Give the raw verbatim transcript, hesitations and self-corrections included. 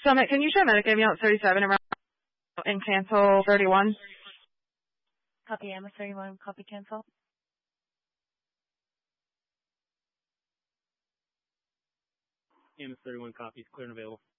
Summit, can you show medic ambulance thirty-seven around and cancel thirty-one? Copy, Amos thirty-one, copy, cancel. Amos thirty-one copies, clear and available.